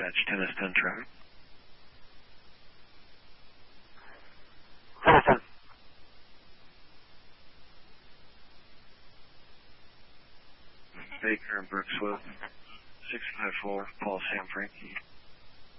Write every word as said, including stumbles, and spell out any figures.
Dispatch, Tennis ten traffic. Tennis ten. Baker and Brookswood, six five four, Paul Sam Frankie.